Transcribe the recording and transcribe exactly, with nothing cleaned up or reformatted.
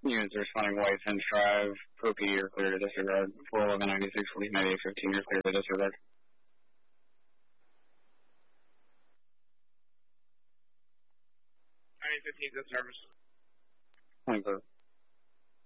Units responding White Fence Drive, P O P, you're clear to disregard. four eleven ninety-six, Fleet ninety-eight fifteen, you're clear to disregard. ninety-eight fifteen, good service. Thank you.